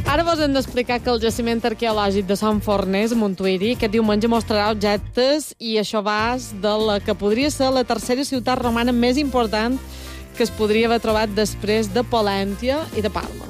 Ara vos hem d'explicar que el jaciment arqueològic de Sant Forners, Montuïri, aquest diumenge mostrarà objectes i això va de la que podria ser la tercera ciutat romana més important que es podria haver trobat després de Polèntia i de Palma.